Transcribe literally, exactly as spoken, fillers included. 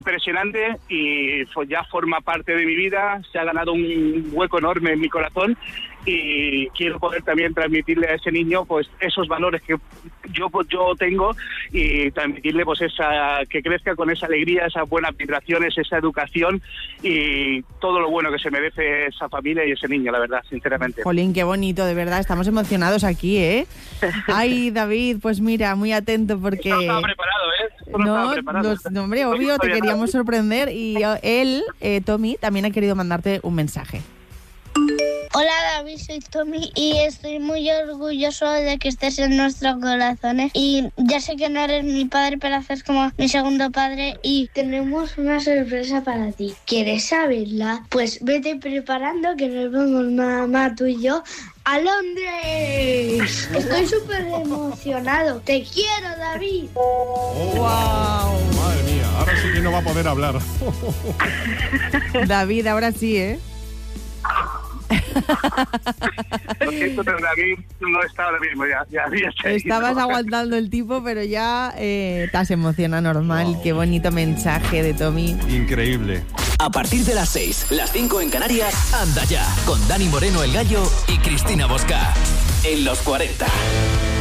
impresionante y pues ya forma parte de mi vida, se ha ganado un hueco enorme en mi corazón y quiero poder también transmitirle a ese niño pues esos valores que yo pues, yo tengo y transmitirle pues esa que crezca con esa alegría, esas buenas vibraciones, esa educación y todo lo bueno que se merece esa familia y ese niño, la verdad, sinceramente. Jolín, qué bonito, de verdad, estamos emocionados aquí, ¿eh? Ay, David, pues mira, muy atento porque... No estaba preparado, ¿eh? No, no, estaba preparado. Los, no, hombre, obvio, te queríamos sorprender y él, eh, Tommy, también ha querido mandarte un mensaje. Hola David, soy Tommy y estoy muy orgulloso de que estés en nuestros corazones y ya sé que no eres mi padre, pero haces como mi segundo padre y tenemos una sorpresa para ti. ¿Quieres saberla? Pues vete preparando que nos vamos mamá, tú y yo a Londres. Estoy súper emocionado. Te quiero, David. Oh, ¡Wow! Madre mía, ahora sí que no va a poder hablar. David, ahora sí, ¿eh? Lo siento, pero David no está ahora mismo, ya, ya, ya Estabas aguantando el tipo, pero ya eh, te has emocionado normal. Wow. Qué bonito mensaje de Tommy. Increíble. A partir de las seis, las cinco en Canarias, Anda Ya, con Dani Moreno el Gallo y Cristina Bosca. En los cuarenta.